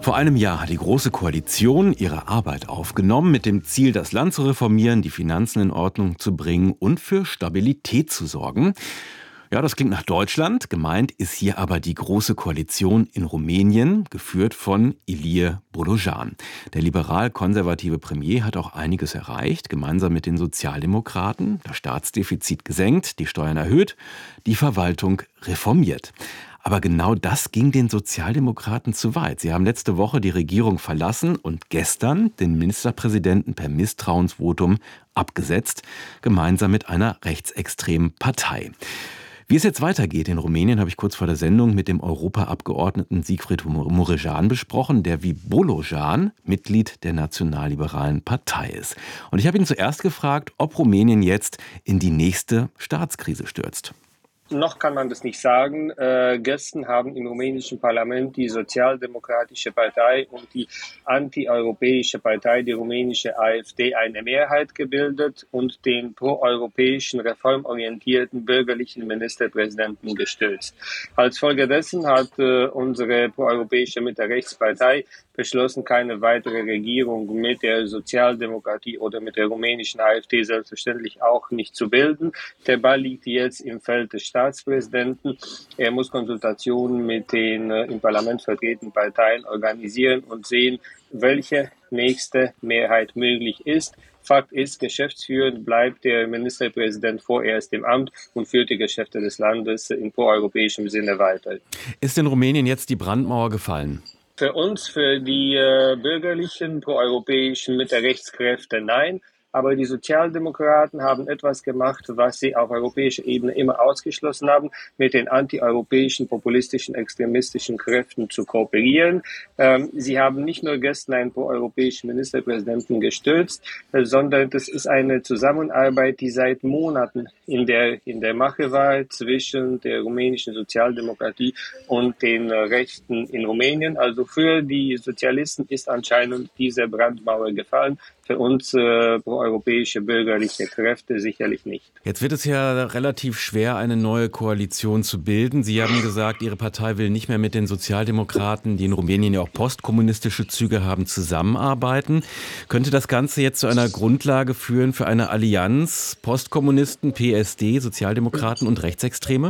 Vor einem Jahr hat die Große Koalition ihre Arbeit aufgenommen, mit dem Ziel, das Land zu reformieren, die Finanzen in Ordnung zu bringen und für Stabilität zu sorgen. Ja, das klingt nach Deutschland. Gemeint ist hier aber die Große Koalition in Rumänien, geführt von Ilie Bolojan. Der liberal-konservative Premier hat auch einiges erreicht, gemeinsam mit den Sozialdemokraten. Das Staatsdefizit gesenkt, die Steuern erhöht, die Verwaltung reformiert. Aber genau das ging den Sozialdemokraten zu weit. Sie haben letzte Woche die Regierung verlassen und gestern den Ministerpräsidenten per Misstrauensvotum abgesetzt, gemeinsam mit einer rechtsextremen Partei. Wie es jetzt weitergeht in Rumänien, habe ich kurz vor der Sendung mit dem Europaabgeordneten Sigfrid Mureșan besprochen, der wie Bolojan Mitglied der Nationalliberalen Partei ist. Und ich habe ihn zuerst gefragt, ob Rumänien jetzt in die nächste Staatskrise stürzt. Noch kann man das nicht sagen. Gestern haben im rumänischen Parlament die Sozialdemokratische Partei und die antieuropäische Partei, die rumänische AfD, eine Mehrheit gebildet und den proeuropäischen, reformorientierten bürgerlichen Ministerpräsidenten gestürzt. Als Folge dessen hat unsere proeuropäische Mitte-Rechts-Partei beschlossen, keine weitere Regierung mit der Sozialdemokratie oder mit der rumänischen AfD selbstverständlich auch nicht zu bilden. Der Ball liegt jetzt im Feld des Staatspräsidenten. Er muss Konsultationen mit den im Parlament vertretenen Parteien organisieren und sehen, welche nächste Mehrheit möglich ist. Fakt ist, geschäftsführend bleibt der Ministerpräsident vorerst im Amt und führt die Geschäfte des Landes in proeuropäischem Sinne weiter. Ist in Rumänien jetzt die Brandmauer gefallen? Für uns, für die bürgerlichen, proeuropäischen Mitte-Rechtskräfte nein. Aber die Sozialdemokraten haben etwas gemacht, was sie auf europäischer Ebene immer ausgeschlossen haben, mit den antieuropäischen, populistischen, extremistischen Kräften zu kooperieren. Sie haben nicht nur gestern einen proeuropäischen Ministerpräsidenten gestürzt, sondern das ist eine Zusammenarbeit, die seit Monaten in der Mache war zwischen der rumänischen Sozialdemokratie und den Rechten in Rumänien. Also für die Sozialisten ist anscheinend diese Brandmauer gefallen. Für uns proeuropäische bürgerliche Kräfte sicherlich nicht. Jetzt wird es ja relativ schwer, eine neue Koalition zu bilden. Sie haben gesagt, Ihre Partei will nicht mehr mit den Sozialdemokraten, die in Rumänien ja auch postkommunistische Züge haben, zusammenarbeiten. Könnte das Ganze jetzt zu einer Grundlage führen für eine Allianz Postkommunisten, PSD, Sozialdemokraten und Rechtsextreme?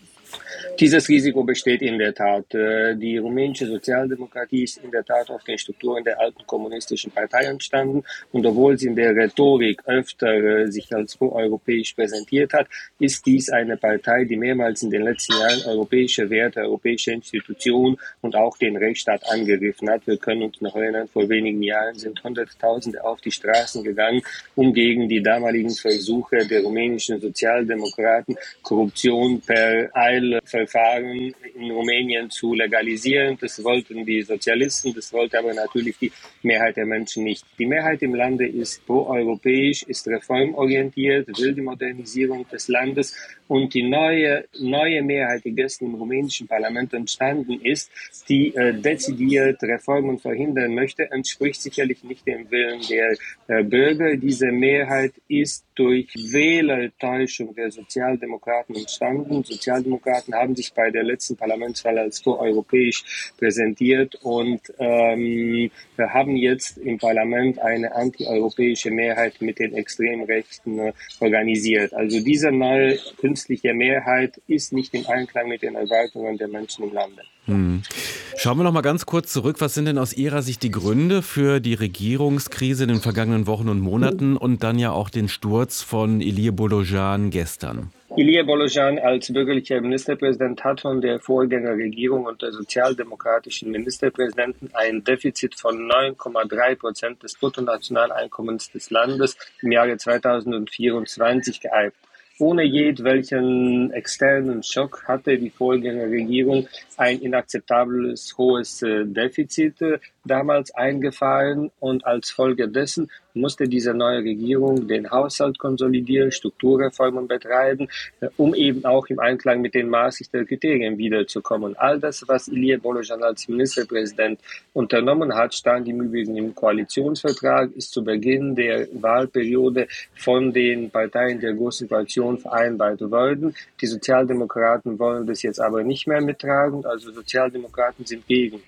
Dieses Risiko besteht in der Tat. Die rumänische Sozialdemokratie ist in der Tat auf den Strukturen der alten kommunistischen Partei entstanden. Und obwohl sie in der Rhetorik öfter sich als proeuropäisch präsentiert hat, ist dies eine Partei, die mehrmals in den letzten Jahren europäische Werte, europäische Institutionen und auch den Rechtsstaat angegriffen hat. Wir können uns noch erinnern, vor wenigen Jahren sind Hunderttausende auf die Straßen gegangen, um gegen die damaligen Versuche der rumänischen Sozialdemokraten, Korruption per Eilverfahren in Rumänien zu legalisieren. Das wollten die Sozialisten, das wollte aber natürlich die Mehrheit der Menschen nicht. Die Mehrheit im Lande ist proeuropäisch, ist reformorientiert, will die Modernisierung des Landes und die neue Mehrheit, die gestern im rumänischen Parlament entstanden ist, die dezidiert Reformen verhindern möchte, entspricht sicherlich nicht dem Willen der Bürger. Diese Mehrheit ist durch Wählertäuschung der Sozialdemokraten entstanden. Sozialdemokraten haben sich bei der letzten Parlamentswahl als proeuropäisch präsentiert und wir haben jetzt im Parlament eine antieuropäische Mehrheit mit den Extremrechten organisiert. Also diese neue künstliche Mehrheit ist nicht im Einklang mit den Erwartungen der Menschen im Lande. Schauen wir noch mal ganz kurz zurück. Was sind denn aus Ihrer Sicht die Gründe für die Regierungskrise in den vergangenen Wochen und Monaten und dann ja auch den Sturz von Ilie Bolojan gestern? Ilie Bolojan als bürgerlicher Ministerpräsident hat von der Vorgängerregierung und der sozialdemokratischen Ministerpräsidenten ein Defizit von 9,3% des Bruttonationaleinkommens des Landes im Jahre 2024 geerbt. Ohne jedwelchen externen Schock hatte die Vorgängerregierung ein inakzeptables hohes Defizit damals eingefahren und als Folge dessen musste diese neue Regierung den Haushalt konsolidieren, Strukturreformen betreiben, um eben auch im Einklang mit den Maastrichter-Kriterien wiederzukommen. All das, was Ilie Bolojan als Ministerpräsident unternommen hat, stand im Übrigen im Koalitionsvertrag, ist zu Beginn der Wahlperiode von den Parteien der Großen Koalition vereinbart worden. Die Sozialdemokraten wollen das jetzt aber nicht mehr mittragen, also Sozialdemokraten sind gegen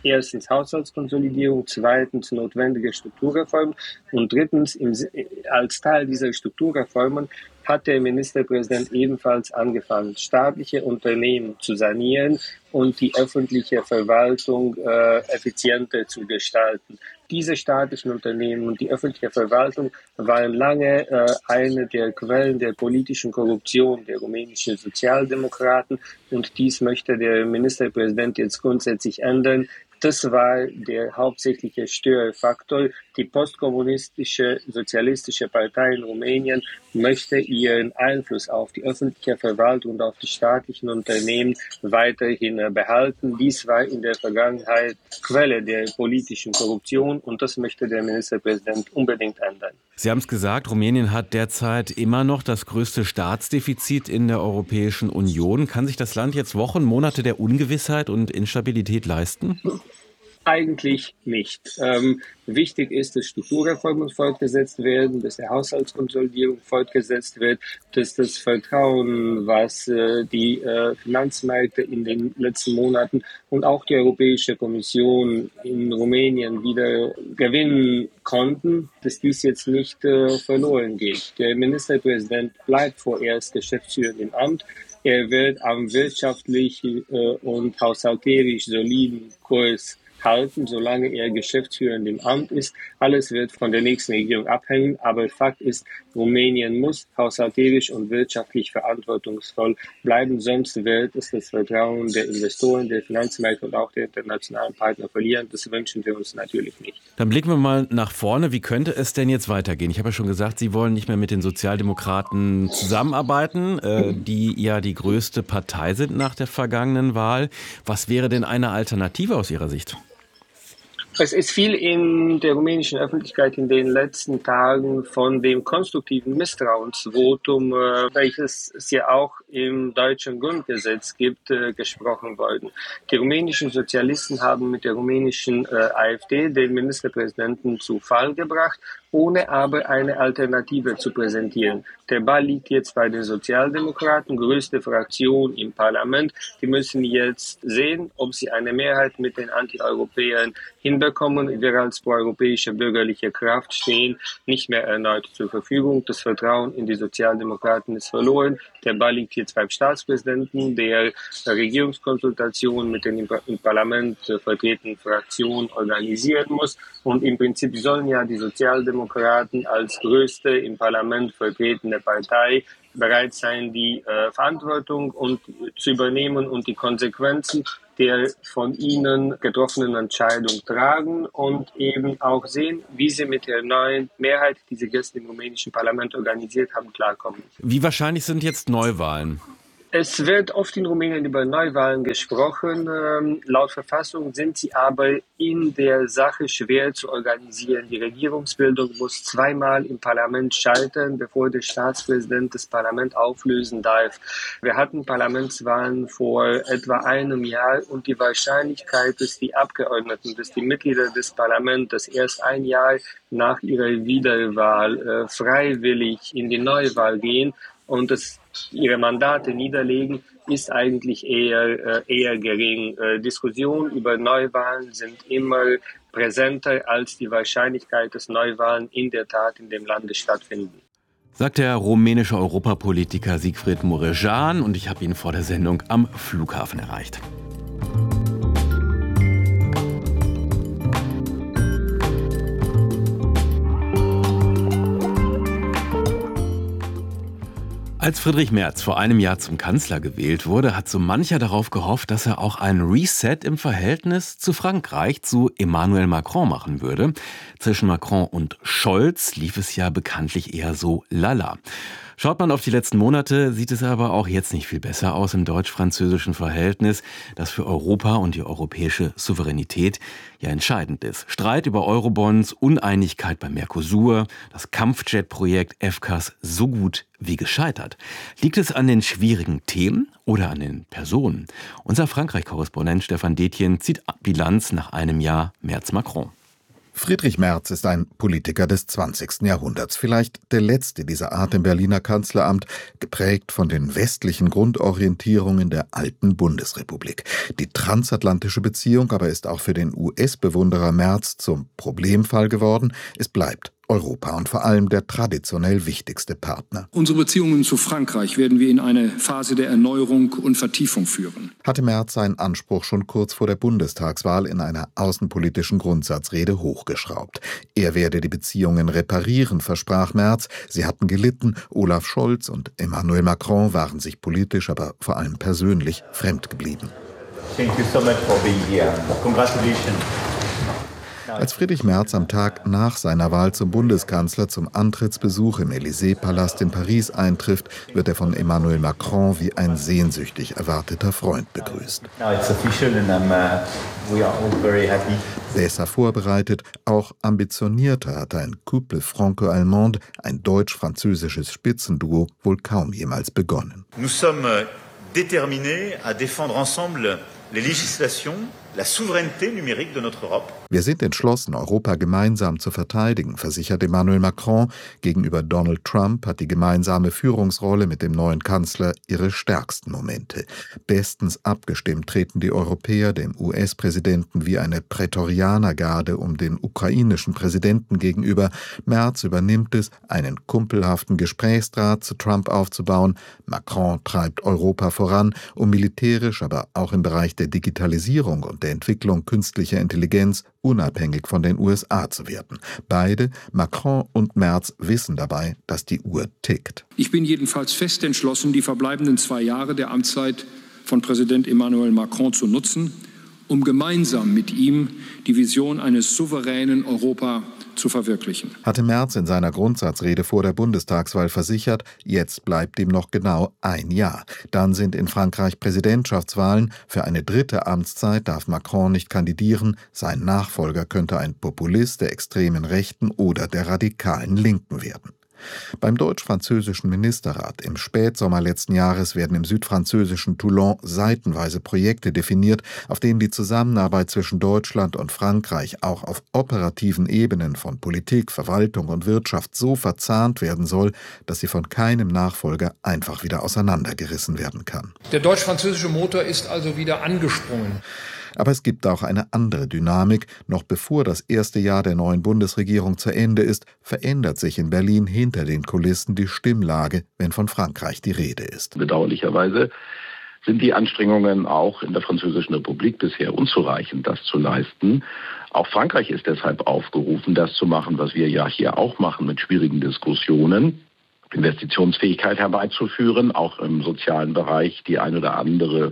erstens Haushaltskonsolidierung, zweitens notwendige Strukturreformen und drittens als Teil dieser Strukturreformen hat der Ministerpräsident ebenfalls angefangen, staatliche Unternehmen zu sanieren und die öffentliche Verwaltung effizienter zu gestalten. Diese staatlichen Unternehmen und die öffentliche Verwaltung waren lange eine der Quellen der politischen Korruption der rumänischen Sozialdemokraten und dies möchte der Ministerpräsident jetzt grundsätzlich ändern. Das war der hauptsächliche Störfaktor. Die postkommunistische sozialistische Partei in Rumänien möchte ihren Einfluss auf die öffentliche Verwaltung und auf die staatlichen Unternehmen weiterhin behalten. Dies war in der Vergangenheit Quelle der politischen Korruption und das möchte der Ministerpräsident unbedingt ändern. Sie haben es gesagt, Rumänien hat derzeit immer noch das größte Staatsdefizit in der Europäischen Union. Kann sich das Land jetzt Wochen, Monate der Ungewissheit und Instabilität leisten? Eigentlich nicht. Wichtig ist, dass Strukturreformen fortgesetzt werden, dass die Haushaltskonsolidierung fortgesetzt wird, dass das Vertrauen, was die Finanzmärkte in den letzten Monaten und auch die Europäische Kommission in Rumänien wieder gewinnen konnten, dass dies jetzt nicht verloren geht. Der Ministerpräsident bleibt vorerst geschäftsführend im Amt. Er wird am wirtschaftlich und haushalterisch soliden Kurs halten, solange er geschäftsführend im Amt ist. Alles wird von der nächsten Regierung abhängen, aber Fakt ist, Rumänien muss haushalterisch und wirtschaftlich verantwortungsvoll bleiben, sonst wird es das Vertrauen der Investoren, der Finanzmärkte und auch der internationalen Partner verlieren. Das wünschen wir uns natürlich nicht. Dann blicken wir mal nach vorne. Wie könnte es denn jetzt weitergehen? Ich habe ja schon gesagt, Sie wollen nicht mehr mit den Sozialdemokraten zusammenarbeiten, die ja die größte Partei sind nach der vergangenen Wahl. Was wäre denn eine Alternative aus Ihrer Sicht? Es ist viel in der rumänischen Öffentlichkeit in den letzten Tagen von dem konstruktiven Misstrauensvotum, welches es ja auch im deutschen Grundgesetz gibt, gesprochen worden. Die rumänischen Sozialisten haben mit der rumänischen AfD den Ministerpräsidenten zu Fall gebracht, ohne aber eine Alternative zu präsentieren. Der Ball liegt jetzt bei den Sozialdemokraten, größte Fraktion im Parlament. Die müssen jetzt sehen, ob sie eine Mehrheit mit den Antieuropäern hinbekommen. Wir als proeuropäische bürgerliche Kraft stehen nicht mehr erneut zur Verfügung. Das Vertrauen in die Sozialdemokraten ist verloren. Der Ball liegt jetzt beim Staatspräsidenten, der Regierungskonsultation mit den im Parlament vertretenen Fraktionen organisieren muss. Und im Prinzip sollen ja die Sozialdemokraten als größte im Parlament vertretene Partei bereit sein, die Verantwortung zu übernehmen und die Konsequenzen der von ihnen getroffenen Entscheidung tragen und eben auch sehen, wie sie mit der neuen Mehrheit, die sie gestern im rumänischen Parlament organisiert haben, klarkommen. Wie wahrscheinlich sind jetzt Neuwahlen? Es wird oft in Rumänien über Neuwahlen gesprochen. Laut Verfassung sind sie aber in der Sache schwer zu organisieren. Die Regierungsbildung muss zweimal im Parlament scheitern, bevor der Staatspräsident das Parlament auflösen darf. Wir hatten Parlamentswahlen vor etwa einem Jahr und die Wahrscheinlichkeit, dass die Abgeordneten, dass die Mitglieder des Parlaments erst ein Jahr nach ihrer Wiederwahl freiwillig in die Neuwahl gehen und ihre Mandate niederlegen, ist eigentlich eher gering. Diskussionen über Neuwahlen sind immer präsenter als die Wahrscheinlichkeit, dass Neuwahlen in der Tat in dem Lande stattfinden. Sagt der rumänische Europapolitiker Siegfried Mureșan und ich habe ihn vor der Sendung am Flughafen erreicht. Als Friedrich Merz vor einem Jahr zum Kanzler gewählt wurde, hat so mancher darauf gehofft, dass er auch ein Reset im Verhältnis zu Frankreich, zu Emmanuel Macron machen würde. Zwischen Macron und Scholz lief es ja bekanntlich eher so lala. Schaut man auf die letzten Monate, sieht es aber auch jetzt nicht viel besser aus im deutsch-französischen Verhältnis, das für Europa und die europäische Souveränität ja entscheidend ist. Streit über Eurobonds, Uneinigkeit bei Mercosur, das Kampfjet-Projekt FCAS so gut wie gescheitert. Liegt es an den schwierigen Themen oder an den Personen? Unser Frankreich-Korrespondent Stefan Detjen zieht Bilanz nach einem Jahr Merz-Macron. Friedrich Merz ist ein Politiker des 20. Jahrhunderts, vielleicht der letzte dieser Art im Berliner Kanzleramt, geprägt von den westlichen Grundorientierungen der alten Bundesrepublik. Die transatlantische Beziehung aber ist auch für den US-Bewunderer Merz zum Problemfall geworden. Es bleibt Europa und vor allem der traditionell wichtigste Partner. Unsere Beziehungen zu Frankreich werden wir in eine Phase der Erneuerung und Vertiefung führen. Hatte Merz seinen Anspruch schon kurz vor der Bundestagswahl in einer außenpolitischen Grundsatzrede hochgeschraubt. Er werde die Beziehungen reparieren, versprach Merz. Sie hatten gelitten. Olaf Scholz und Emmanuel Macron waren sich politisch, aber vor allem persönlich fremd geblieben. Thank you so much for being here. Congratulations. Als Friedrich Merz am Tag nach seiner Wahl zum Bundeskanzler zum Antrittsbesuch im Élysée-Palast in Paris eintrifft, wird er von Emmanuel Macron wie ein sehnsüchtig erwarteter Freund begrüßt. Besser vorbereitet, auch ambitionierter hat ein Couple franco-allemande, ein deutsch-französisches Spitzenduo, wohl kaum jemals begonnen. Nous sommes déterminés à défendre ensemble les législations, la souveraineté numérique de notre Europe. Wir sind entschlossen, Europa gemeinsam zu verteidigen, versichert Emmanuel Macron. Gegenüber Donald Trump hat die gemeinsame Führungsrolle mit dem neuen Kanzler ihre stärksten Momente. Bestens abgestimmt treten die Europäer dem US-Präsidenten wie eine Prätorianergarde um den ukrainischen Präsidenten gegenüber. Merz übernimmt es, einen kumpelhaften Gesprächsdraht zu Trump aufzubauen. Macron treibt Europa voran, um militärisch, aber auch im Bereich der Digitalisierung und der Entwicklung künstlicher Intelligenz unabhängig von den USA zu werden. Beide, Macron und Merz, wissen dabei, dass die Uhr tickt. Ich bin jedenfalls fest entschlossen, die verbleibenden 2 Jahre der Amtszeit von Präsident Emmanuel Macron zu nutzen, um gemeinsam mit ihm die Vision eines souveränen Europa zu verwirklichen. Hatte Merz in seiner Grundsatzrede vor der Bundestagswahl versichert, jetzt bleibt ihm noch genau 1 Jahr. Dann sind in Frankreich Präsidentschaftswahlen. Für eine 3. Amtszeit darf Macron nicht kandidieren. Sein Nachfolger könnte ein Populist der extremen Rechten oder der radikalen Linken werden. Beim deutsch-französischen Ministerrat im Spätsommer letzten Jahres werden im südfranzösischen Toulon seitenweise Projekte definiert, auf denen die Zusammenarbeit zwischen Deutschland und Frankreich auch auf operativen Ebenen von Politik, Verwaltung und Wirtschaft so verzahnt werden soll, dass sie von keinem Nachfolger einfach wieder auseinandergerissen werden kann. Der deutsch-französische Motor ist also wieder angesprungen. Aber es gibt auch eine andere Dynamik. Noch bevor das erste Jahr der neuen Bundesregierung zu Ende ist, verändert sich in Berlin hinter den Kulissen die Stimmlage, wenn von Frankreich die Rede ist. Bedauerlicherweise sind die Anstrengungen auch in der Französischen Republik bisher unzureichend, das zu leisten. Auch Frankreich ist deshalb aufgerufen, das zu machen, was wir ja hier auch machen, mit schwierigen Diskussionen. Investitionsfähigkeit herbeizuführen, auch im sozialen Bereich die ein oder andere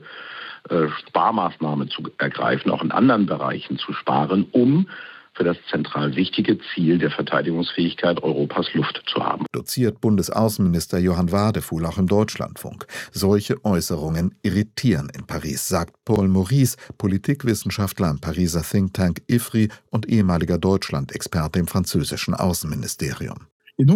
Sparmaßnahme zu ergreifen, auch in anderen Bereichen zu sparen, um für das zentral wichtige Ziel der Verteidigungsfähigkeit Europas Luft zu haben. Doziert Bundesaußenminister Johann Wadefuhl auch im Deutschlandfunk. Solche Äußerungen irritieren in Paris, sagt Paul Maurice, Politikwissenschaftler am Pariser Think-Tank IFRI und ehemaliger Deutschland-Experte im französischen Außenministerium.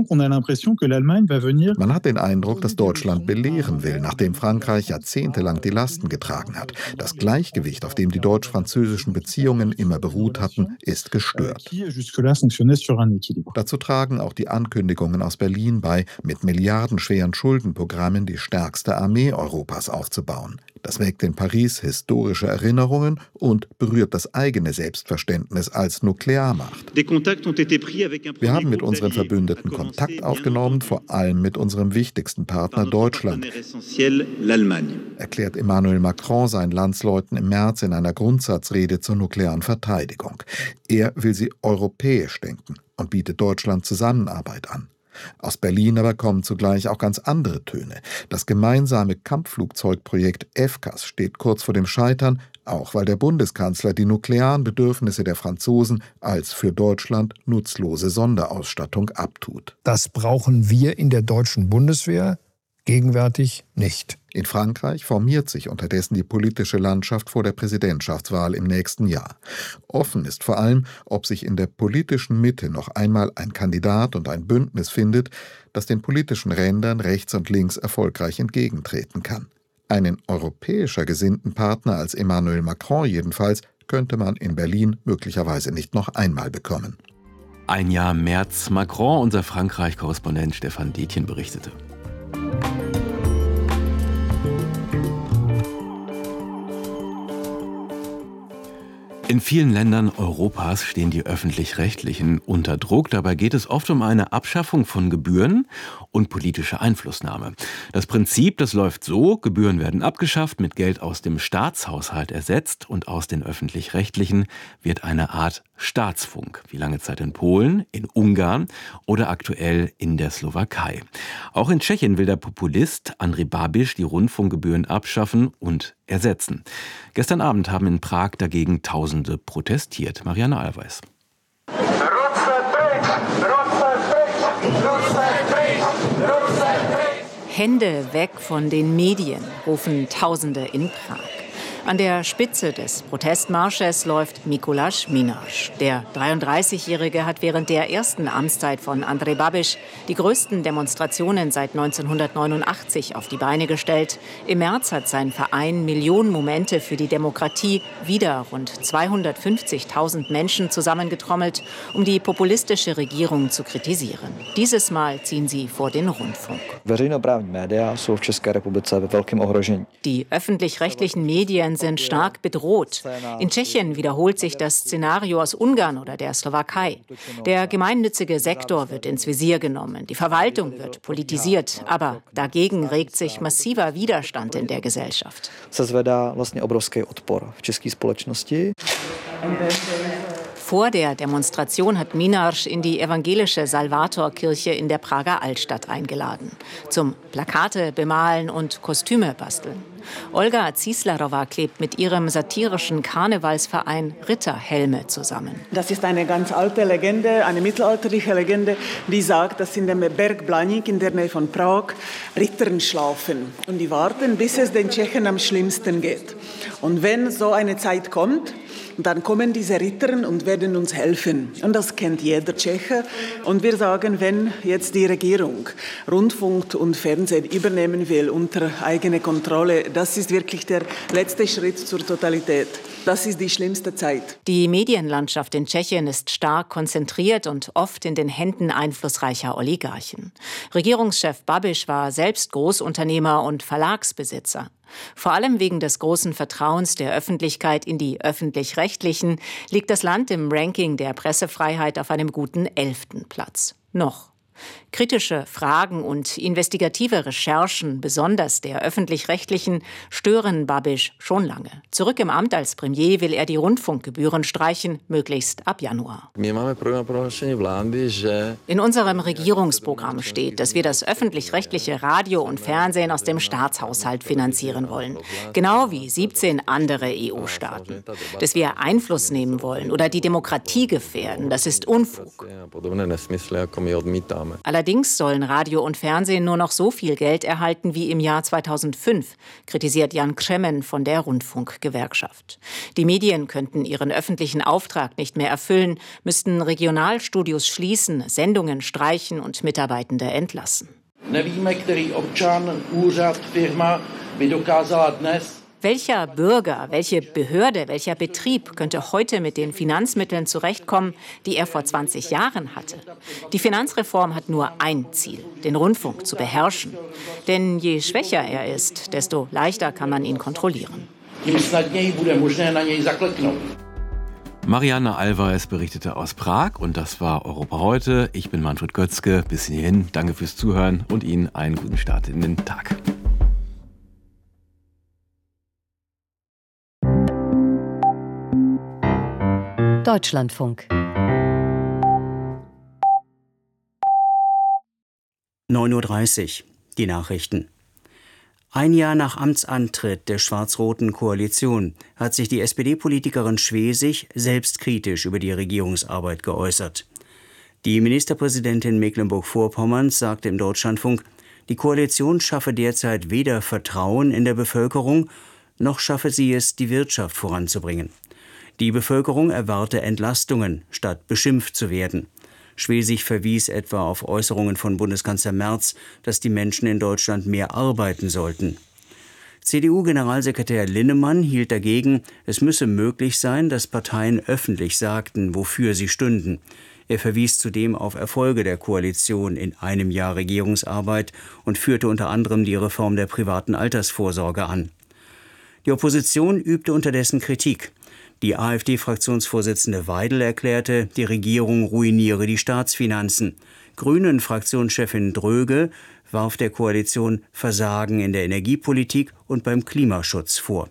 Man hat den Eindruck, dass Deutschland belehren will, nachdem Frankreich jahrzehntelang die Lasten getragen hat. Das Gleichgewicht, auf dem die deutsch-französischen Beziehungen immer beruht hatten, ist gestört. Dazu tragen auch die Ankündigungen aus Berlin bei, mit milliardenschweren Schuldenprogrammen die stärkste Armee Europas aufzubauen. Das weckt in Paris historische Erinnerungen und berührt das eigene Selbstverständnis als Nuklearmacht. Wir haben mit unseren Verbündeten Kontakt aufgenommen, vor allem mit unserem wichtigsten Partner Deutschland, erklärt Emmanuel Macron seinen Landsleuten im März in einer Grundsatzrede zur nuklearen Verteidigung. Er will sie europäisch denken und bietet Deutschland Zusammenarbeit an. Aus Berlin aber kommen zugleich auch ganz andere Töne. Das gemeinsame Kampfflugzeugprojekt FCAS steht kurz vor dem Scheitern, auch weil der Bundeskanzler die nuklearen Bedürfnisse der Franzosen als für Deutschland nutzlose Sonderausstattung abtut. Das brauchen wir in der deutschen Bundeswehr gegenwärtig nicht. In Frankreich formiert sich unterdessen die politische Landschaft vor der Präsidentschaftswahl im nächsten Jahr. Offen ist vor allem, ob sich in der politischen Mitte noch einmal ein Kandidat und ein Bündnis findet, das den politischen Rändern rechts und links erfolgreich entgegentreten kann. Einen europäischer gesinnten Partner als Emmanuel Macron jedenfalls könnte man in Berlin möglicherweise nicht noch einmal bekommen. Ein Jahr März Macron, unser Frankreich-Korrespondent Stefan Detjen berichtete. In vielen Ländern Europas stehen die Öffentlich-Rechtlichen unter Druck. Dabei geht es oft um eine Abschaffung von Gebühren und politische Einflussnahme. Das Prinzip, das läuft so: Gebühren werden abgeschafft, mit Geld aus dem Staatshaushalt ersetzt und aus den Öffentlich-Rechtlichen wird eine Art Staatsfunk, wie lange Zeit in Polen, in Ungarn oder aktuell in der Slowakei. Auch in Tschechien will der Populist Andrej Babiš die Rundfunkgebühren abschaffen und ersetzen. Gestern Abend haben in Prag dagegen Tausende protestiert. Marianne Allweis. Hände weg von den Medien, rufen Tausende in Prag. An der Spitze des Protestmarsches läuft Mikuláš Minář. Der 33-Jährige hat während der ersten Amtszeit von Andrej Babiš die größten Demonstrationen seit 1989 auf die Beine gestellt. Im März hat sein Verein Millionen Momente für die Demokratie wieder rund 250.000 Menschen zusammengetrommelt, um die populistische Regierung zu kritisieren. Dieses Mal ziehen sie vor den Rundfunk. Die öffentlich-rechtlichen Medien sind stark bedroht. In Tschechien wiederholt sich das Szenario aus Ungarn oder der Slowakei. Der gemeinnützige Sektor wird ins Visier genommen, die Verwaltung wird politisiert, aber dagegen regt sich massiver Widerstand in der Gesellschaft. Vor der Demonstration hat Minář in die evangelische Salvatorkirche in der Prager Altstadt eingeladen. Zum Plakate bemalen und Kostüme basteln. Olga Zislarova klebt mit ihrem satirischen Karnevalsverein Ritterhelme zusammen. Das ist eine ganz alte Legende, eine mittelalterliche Legende, die sagt, dass in dem Berg Blaník in der Nähe von Prag Ritter schlafen. Und die warten, bis es den Tschechen am schlimmsten geht. Und wenn so eine Zeit kommt, dann kommen diese Ritter und werden uns helfen. Und das kennt jeder Tscheche. Und wir sagen, wenn jetzt die Regierung Rundfunk und Fernsehen übernehmen will unter eigene Kontrolle, das ist wirklich der letzte Schritt zur Totalität. Das ist die schlimmste Zeit. Die Medienlandschaft in Tschechien ist stark konzentriert und oft in den Händen einflussreicher Oligarchen. Regierungschef Babiš war selbst Großunternehmer und Verlagsbesitzer. Vor allem wegen des großen Vertrauens der Öffentlichkeit in die Öffentlich-Rechtlichen liegt das Land im Ranking der Pressefreiheit auf einem guten 11. Platz. Noch. Kritische Fragen und investigative Recherchen, besonders der Öffentlich-Rechtlichen, stören Babiš schon lange. Zurück im Amt als Premier will er die Rundfunkgebühren streichen, möglichst ab Januar. In unserem Regierungsprogramm steht, dass wir das öffentlich-rechtliche Radio und Fernsehen aus dem Staatshaushalt finanzieren wollen. Genau wie 17 andere EU-Staaten. Dass wir Einfluss nehmen wollen oder die Demokratie gefährden, das ist Unfug. Allerdings sollen Radio und Fernsehen nur noch so viel Geld erhalten wie im Jahr 2005, kritisiert Jan Křemen von der Rundfunkgewerkschaft. Die Medien könnten ihren öffentlichen Auftrag nicht mehr erfüllen, müssten Regionalstudios schließen, Sendungen streichen und Mitarbeitende entlassen. Welcher Bürger, welche Behörde, welcher Betrieb könnte heute mit den Finanzmitteln zurechtkommen, die er vor 20 Jahren hatte? Die Finanzreform hat nur ein Ziel, den Rundfunk zu beherrschen. Denn je schwächer er ist, desto leichter kann man ihn kontrollieren. Marianne Allweis berichtete aus Prag und das war Europa heute. Ich bin Manfred Götzke. Bis hierhin, danke fürs Zuhören und Ihnen einen guten Start in den Tag. Deutschlandfunk 9:30 Uhr, die Nachrichten. Ein Jahr nach Amtsantritt der schwarz-roten Koalition hat sich die SPD-Politikerin Schwesig selbstkritisch über die Regierungsarbeit geäußert. Die Ministerpräsidentin Mecklenburg-Vorpommerns sagte im Deutschlandfunk, die Koalition schaffe derzeit weder Vertrauen in der Bevölkerung, noch schaffe sie es, die Wirtschaft voranzubringen. Die Bevölkerung erwarte Entlastungen, statt beschimpft zu werden. Schwesig verwies etwa auf Äußerungen von Bundeskanzler Merz, dass die Menschen in Deutschland mehr arbeiten sollten. CDU-Generalsekretär Linnemann hielt dagegen, es müsse möglich sein, dass Parteien öffentlich sagten, wofür sie stünden. Er verwies zudem auf Erfolge der Koalition in einem Jahr Regierungsarbeit und führte unter anderem die Reform der privaten Altersvorsorge an. Die Opposition übte unterdessen Kritik. Die AfD-Fraktionsvorsitzende Weidel erklärte, die Regierung ruiniere die Staatsfinanzen. Grünen-Fraktionschefin Dröge warf der Koalition Versagen in der Energiepolitik und beim Klimaschutz vor.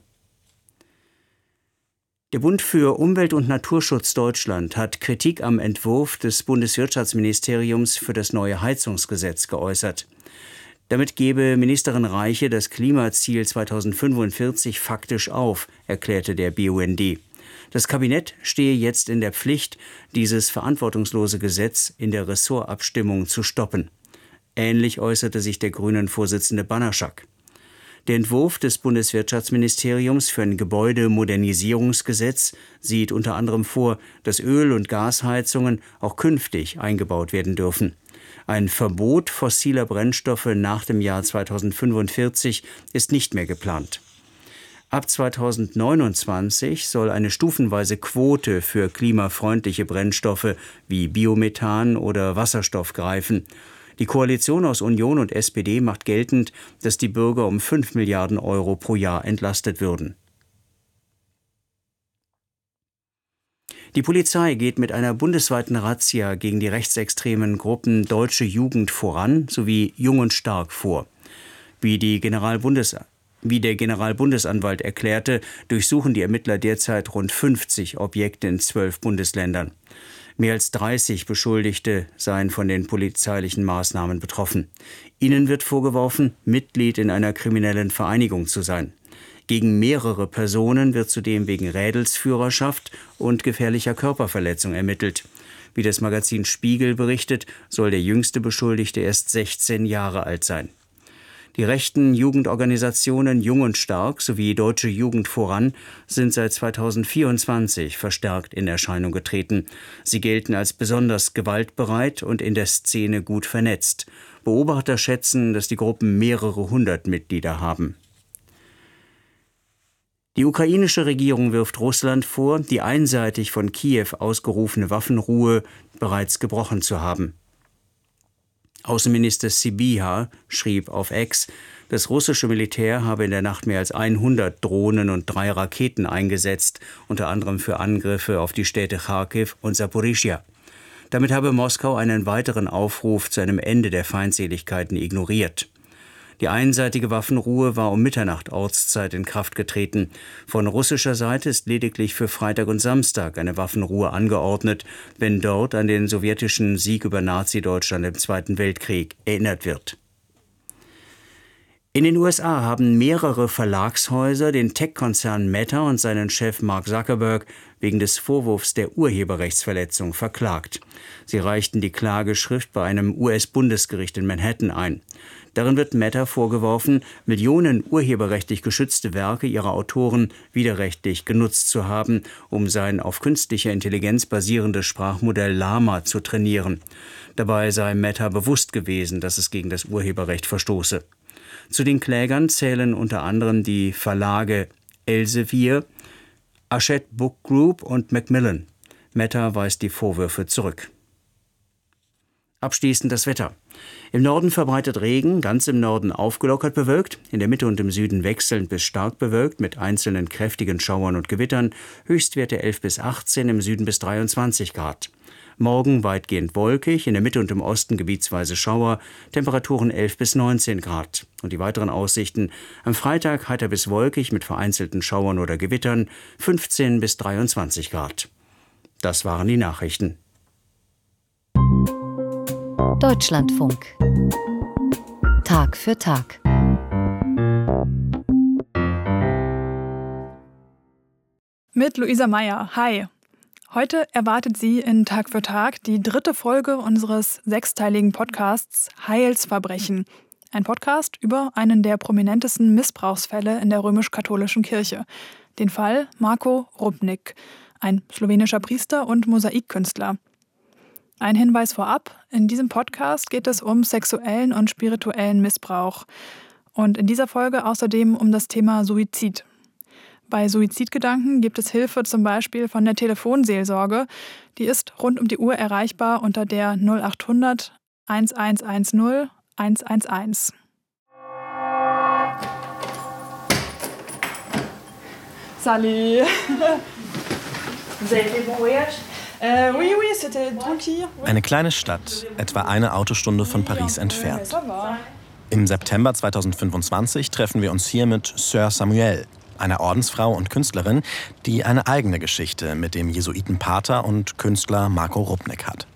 Der Bund für Umwelt und Naturschutz Deutschland hat Kritik am Entwurf des Bundeswirtschaftsministeriums für das neue Heizungsgesetz geäußert. Damit gebe Ministerin Reiche das Klimaziel 2045 faktisch auf, erklärte der BUND. Das Kabinett stehe jetzt in der Pflicht, dieses verantwortungslose Gesetz in der Ressortabstimmung zu stoppen. Ähnlich äußerte sich der Grünen-Vorsitzende Banaschak. Der Entwurf des Bundeswirtschaftsministeriums für ein Gebäudemodernisierungsgesetz sieht unter anderem vor, dass Öl- und Gasheizungen auch künftig eingebaut werden dürfen. Ein Verbot fossiler Brennstoffe nach dem Jahr 2045 ist nicht mehr geplant. Ab 2029 soll eine stufenweise Quote für klimafreundliche Brennstoffe wie Biomethan oder Wasserstoff greifen. Die Koalition aus Union und SPD macht geltend, dass die Bürger um 5 Milliarden Euro pro Jahr entlastet würden. Die Polizei geht mit einer bundesweiten Razzia gegen die rechtsextremen Gruppen Deutsche Jugend voran sowie Jung und Stark vor. Wie der Generalbundesanwalt erklärte, durchsuchen die Ermittler derzeit rund 50 Objekte in 12 Bundesländern. Mehr als 30 Beschuldigte seien von den polizeilichen Maßnahmen betroffen. Ihnen wird vorgeworfen, Mitglied in einer kriminellen Vereinigung zu sein. Gegen mehrere Personen wird zudem wegen Rädelsführerschaft und gefährlicher Körperverletzung ermittelt. Wie das Magazin Spiegel berichtet, soll der jüngste Beschuldigte erst 16 Jahre alt sein. Die rechten Jugendorganisationen Jung und Stark sowie Deutsche Jugend voran sind seit 2024 verstärkt in Erscheinung getreten. Sie gelten als besonders gewaltbereit und in der Szene gut vernetzt. Beobachter schätzen, dass die Gruppen mehrere hundert Mitglieder haben. Die ukrainische Regierung wirft Russland vor, die einseitig von Kiew ausgerufene Waffenruhe bereits gebrochen zu haben. Außenminister Sybiha schrieb auf X, das russische Militär habe in der Nacht mehr als 100 Drohnen und 3 Raketen eingesetzt, unter anderem für Angriffe auf die Städte Charkiw und Saporischschja. Damit habe Moskau einen weiteren Aufruf zu einem Ende der Feindseligkeiten ignoriert. Die einseitige Waffenruhe war um Mitternacht Ortszeit in Kraft getreten. Von russischer Seite ist lediglich für Freitag und Samstag eine Waffenruhe angeordnet, wenn dort an den sowjetischen Sieg über Nazi-Deutschland im Zweiten Weltkrieg erinnert wird. In den USA haben mehrere Verlagshäuser den Tech-Konzern Meta und seinen Chef Mark Zuckerberg wegen des Vorwurfs der Urheberrechtsverletzung verklagt. Sie reichten die Klageschrift bei einem US-Bundesgericht in Manhattan ein. Darin wird Meta vorgeworfen, Millionen urheberrechtlich geschützte Werke ihrer Autoren widerrechtlich genutzt zu haben, um sein auf künstlicher Intelligenz basierendes Sprachmodell Llama zu trainieren. Dabei sei Meta bewusst gewesen, dass es gegen das Urheberrecht verstoße. Zu den Klägern zählen unter anderem die Verlage Elsevier, Hachette Book Group und Macmillan. Meta weist die Vorwürfe zurück. Abschließend das Wetter. Im Norden verbreitet Regen, ganz im Norden aufgelockert bewölkt, in der Mitte und im Süden wechselnd bis stark bewölkt mit einzelnen kräftigen Schauern und Gewittern, Höchstwerte 11 bis 18, im Süden bis 23 Grad. Morgen weitgehend wolkig, in der Mitte und im Osten gebietsweise Schauer, Temperaturen 11 bis 19 Grad. Und die weiteren Aussichten: am Freitag heiter bis wolkig mit vereinzelten Schauern oder Gewittern, 15 bis 23 Grad. Das waren die Nachrichten. Deutschlandfunk. Tag für Tag. Mit Luisa Meyer. Hi. Heute erwartet Sie in Tag für Tag die 3. Folge unseres 6-teiligen Podcasts Heilsverbrechen. Ein Podcast über einen der prominentesten Missbrauchsfälle in der römisch-katholischen Kirche. Den Fall Marko Rupnik, ein slowenischer Priester und Mosaikkünstler. Ein Hinweis vorab: In diesem Podcast geht es um sexuellen und spirituellen Missbrauch. Und in dieser Folge außerdem um das Thema Suizid. Bei Suizidgedanken gibt es Hilfe zum Beispiel von der Telefonseelsorge. Die ist rund um die Uhr erreichbar unter der 0800 1110 111. Salut. Vous avez fait bon voyage? Oui, c'était tranquille. Eine kleine Stadt, etwa eine Autostunde von Paris entfernt. Im September 2025 treffen wir uns hier mit Sœur Samuelle, einer Ordensfrau und Künstlerin, die eine eigene Geschichte mit dem Jesuitenpater und Künstler Marco Rupnik hat.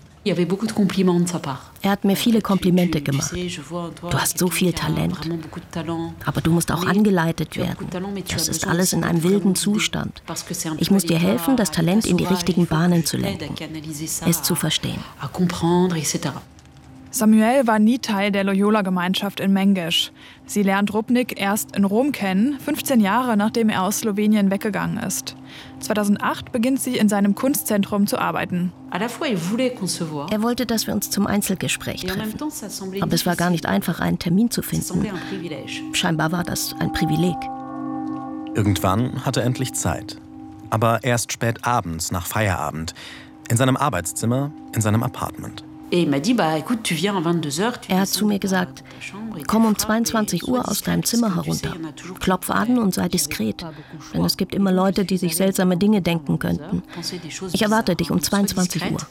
Er hat mir viele Komplimente gemacht. Du hast so viel Talent. Aber du musst auch angeleitet werden. Das ist alles in einem wilden Zustand. Ich muss dir helfen, das Talent in die richtigen Bahnen zu lenken, es zu verstehen. Samuelle war nie Teil der Loyola-Gemeinschaft in Mengesh. Sie lernt Rupnik erst in Rom kennen, 15 Jahre nachdem er aus Slowenien weggegangen ist. 2008 beginnt sie in seinem Kunstzentrum zu arbeiten. Er wollte, dass wir uns zum Einzelgespräch treffen. Aber es war gar nicht einfach, einen Termin zu finden. Scheinbar war das ein Privileg. Irgendwann hatte er endlich Zeit. Aber erst spät abends, nach Feierabend. In seinem Arbeitszimmer, in seinem Apartment. Er hat zu mir gesagt, komm um 22 Uhr aus deinem Zimmer herunter. Klopf an und sei diskret, denn es gibt immer Leute, die sich seltsame Dinge denken könnten. Ich erwarte dich um 22 Uhr.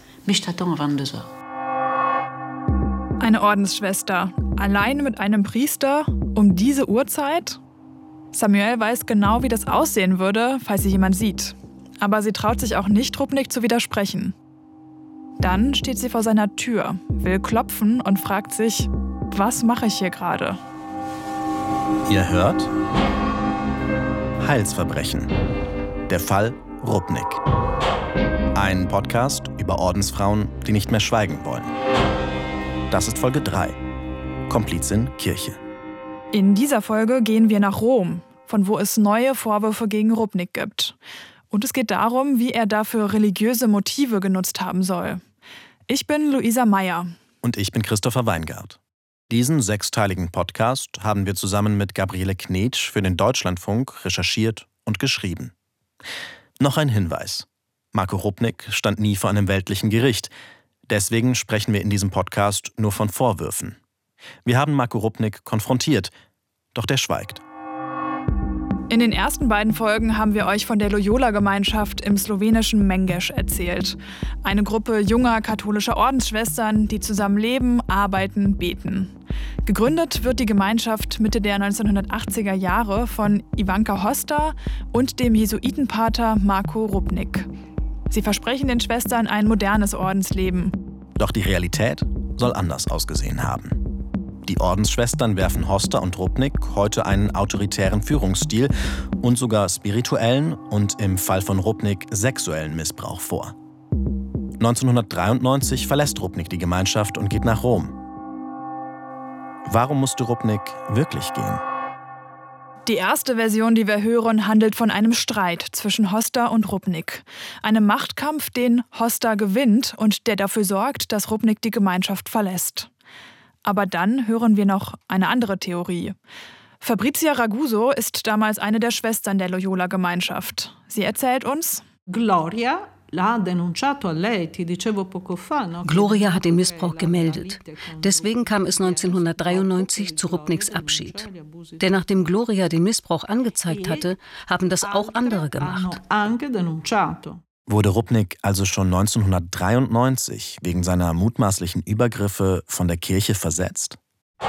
Eine Ordensschwester, allein mit einem Priester, um diese Uhrzeit? Samuelle weiß genau, wie das aussehen würde, falls sie jemand sieht. Aber sie traut sich auch nicht, Rupnik zu widersprechen. Dann steht sie vor seiner Tür, will klopfen und fragt sich, was mache ich hier gerade? Ihr hört Heilsverbrechen. Der Fall Rupnik. Ein Podcast über Ordensfrauen, die nicht mehr schweigen wollen. Das ist Folge 3. Komplizin Kirche. In dieser Folge gehen wir nach Rom, von wo es neue Vorwürfe gegen Rupnik gibt. Und es geht darum, wie er dafür religiöse Motive genutzt haben soll. Ich bin Luisa Meyer. Und ich bin Christopher Weingart. Diesen 6-teiligen Podcast haben wir zusammen mit Gabriele Knetsch für den Deutschlandfunk recherchiert und geschrieben. Noch ein Hinweis. Marco Rupnik stand nie vor einem weltlichen Gericht. Deswegen sprechen wir in diesem Podcast nur von Vorwürfen. Wir haben Marco Rupnik konfrontiert, doch der schweigt. In den ersten beiden Folgen haben wir euch von der Loyola-Gemeinschaft im slowenischen Mengesh erzählt. Eine Gruppe junger katholischer Ordensschwestern, die zusammen leben, arbeiten, beten. Gegründet wird die Gemeinschaft Mitte der 1980er Jahre von Ivanka Hosta und dem Jesuitenpater Marco Rupnik. Sie versprechen den Schwestern ein modernes Ordensleben. Doch die Realität soll anders ausgesehen haben. Die Ordensschwestern werfen Hosta und Rupnik heute einen autoritären Führungsstil und sogar spirituellen und im Fall von Rupnik sexuellen Missbrauch vor. 1993 verlässt Rupnik die Gemeinschaft und geht nach Rom. Warum musste Rupnik wirklich gehen? Die erste Version, die wir hören, handelt von einem Streit zwischen Hosta und Rupnik. Einem Machtkampf, den Hosta gewinnt und der dafür sorgt, dass Rupnik die Gemeinschaft verlässt. Aber dann hören wir noch eine andere Theorie. Fabrizia Raguso ist damals eine der Schwestern der Loyola-Gemeinschaft. Sie erzählt uns: Gloria hat den Missbrauch gemeldet. Deswegen kam es 1993 zu Rupniks Abschied. Denn nachdem Gloria den Missbrauch angezeigt hatte, haben das auch andere gemacht. Wurde Rupnik also schon 1993 wegen seiner mutmaßlichen Übergriffe von der Kirche versetzt?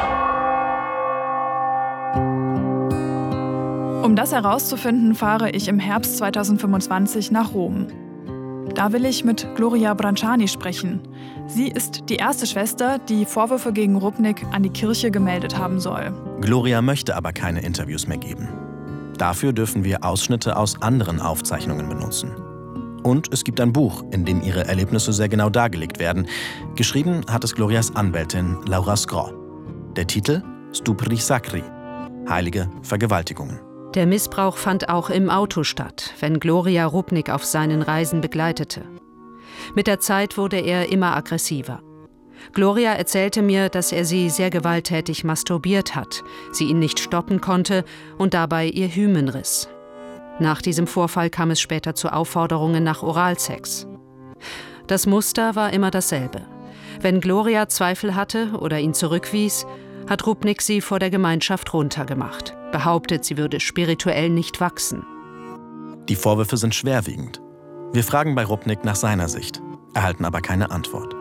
Um das herauszufinden, fahre ich im Herbst 2025 nach Rom. Da will ich mit Gloria Branciani sprechen. Sie ist die erste Schwester, die Vorwürfe gegen Rupnik an die Kirche gemeldet haben soll. Gloria möchte aber keine Interviews mehr geben. Dafür dürfen wir Ausschnitte aus anderen Aufzeichnungen benutzen. Und es gibt ein Buch, in dem ihre Erlebnisse sehr genau dargelegt werden. Geschrieben hat es Glorias Anwältin Laura Skro. Der Titel Stupri Sacri, heilige Vergewaltigungen. Der Missbrauch fand auch im Auto statt, wenn Gloria Rupnik auf seinen Reisen begleitete. Mit der Zeit wurde er immer aggressiver. Gloria erzählte mir, dass er sie sehr gewalttätig masturbiert hat, sie ihn nicht stoppen konnte und dabei ihr Hymen riss. Nach diesem Vorfall kam es später zu Aufforderungen nach Oralsex. Das Muster war immer dasselbe. Wenn Gloria Zweifel hatte oder ihn zurückwies, hat Rupnik sie vor der Gemeinschaft runtergemacht, behauptet, sie würde spirituell nicht wachsen. Die Vorwürfe sind schwerwiegend. Wir fragen bei Rupnik nach seiner Sicht, erhalten aber keine Antwort.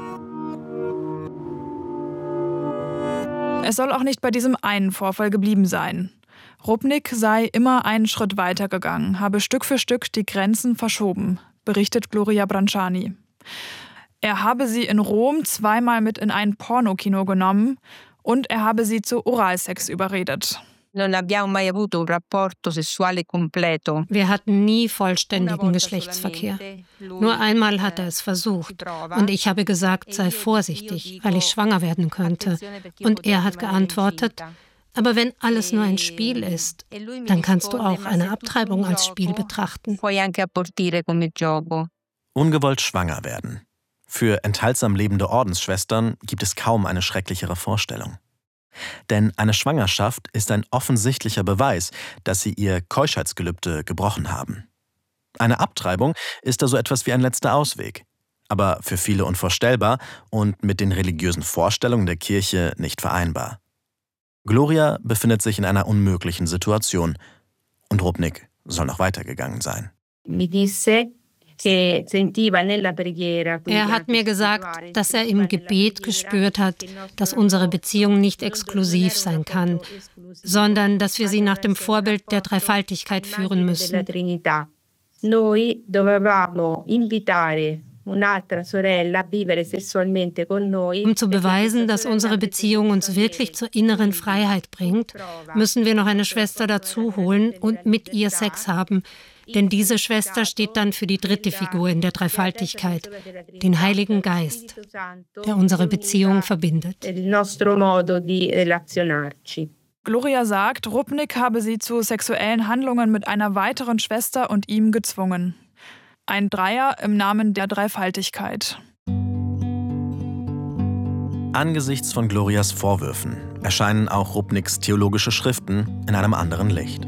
Es soll auch nicht bei diesem einen Vorfall geblieben sein. Rupnik sei immer einen Schritt weiter gegangen, habe Stück für Stück die Grenzen verschoben, berichtet Gloria Branciani. Er habe sie in Rom zweimal mit in ein Pornokino genommen und er habe sie zu Oralsex überredet. Wir hatten nie vollständigen Geschlechtsverkehr. Nur einmal hat er es versucht. Und ich habe gesagt, sei vorsichtig, weil ich schwanger werden könnte. Und er hat geantwortet, aber wenn alles nur ein Spiel ist, dann kannst du auch eine Abtreibung als Spiel betrachten. Ungewollt schwanger werden. Für enthaltsam lebende Ordensschwestern gibt es kaum eine schrecklichere Vorstellung. Denn eine Schwangerschaft ist ein offensichtlicher Beweis, dass sie ihr Keuschheitsgelübde gebrochen haben. Eine Abtreibung ist da so etwas wie ein letzter Ausweg, aber für viele unvorstellbar und mit den religiösen Vorstellungen der Kirche nicht vereinbar. Gloria befindet sich in einer unmöglichen Situation und Rupnik soll noch weitergegangen sein. Er hat mir gesagt, dass er im Gebet gespürt hat, dass unsere Beziehung nicht exklusiv sein kann, sondern dass wir sie nach dem Vorbild der Dreifaltigkeit führen müssen. Um zu beweisen, dass unsere Beziehung uns wirklich zur inneren Freiheit bringt, müssen wir noch eine Schwester dazu holen und mit ihr Sex haben. Denn diese Schwester steht dann für die dritte Figur in der Dreifaltigkeit, den Heiligen Geist, der unsere Beziehung verbindet. Gloria sagt, Rupnik habe sie zu sexuellen Handlungen mit einer weiteren Schwester und ihm gezwungen. Ein Dreier im Namen der Dreifaltigkeit. Angesichts von Glorias Vorwürfen erscheinen auch Rupniks theologische Schriften in einem anderen Licht.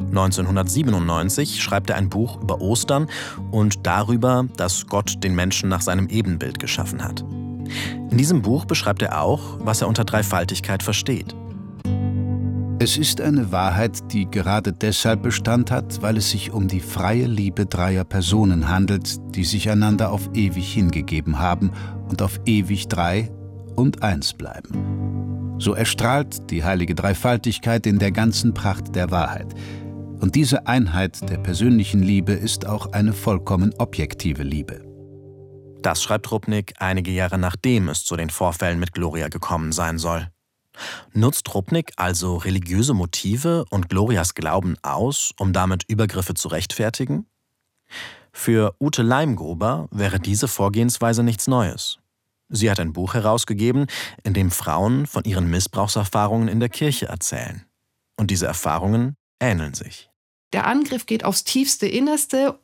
1997 schreibt er ein Buch über Ostern und darüber, dass Gott den Menschen nach seinem Ebenbild geschaffen hat. In diesem Buch beschreibt er auch, was er unter Dreifaltigkeit versteht. Es ist eine Wahrheit, die gerade deshalb Bestand hat, weil es sich um die freie Liebe dreier Personen handelt, die sich einander auf ewig hingegeben haben und auf ewig drei und eins bleiben. So erstrahlt die heilige Dreifaltigkeit in der ganzen Pracht der Wahrheit. Und diese Einheit der persönlichen Liebe ist auch eine vollkommen objektive Liebe. Das schreibt Rupnik einige Jahre nachdem es zu den Vorfällen mit Gloria gekommen sein soll. Nutzt Rupnik also religiöse Motive und Glorias Glauben aus, um damit Übergriffe zu rechtfertigen? Für Ute Leimgruber wäre diese Vorgehensweise nichts Neues. Sie hat ein Buch herausgegeben, in dem Frauen von ihren Missbrauchserfahrungen in der Kirche erzählen. Und diese Erfahrungen ähneln sich. Der Angriff geht aufs tiefste Innerste